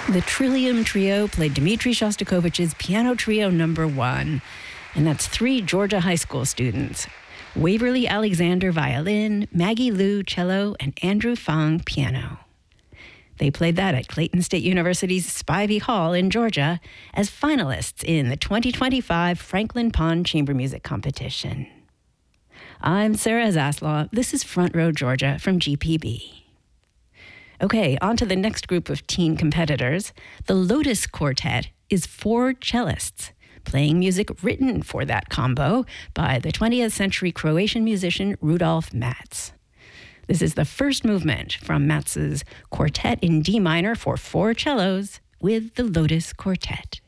The Trillium Trio played Dmitri Shostakovich's Piano Trio No. 1, and that's 3 Georgia high school students: Waverly Alexander violin, Maggie Liu cello, and Andrew Fong piano. They played that at Clayton State University's Spivey Hall in Georgia as finalists in the 2025 Franklin Pond Chamber Music Competition. I'm Sarah Zaslaw. This is Front Row Georgia from GPB. Okay, on to the next group of teen competitors. The Lotus Quartet is 4 cellists, playing music written for that combo by the 20th century Croatian musician Rudolf Matz. This is the first movement from Matz's Quartet in D minor for 4 cellos with the Lotus Quartet.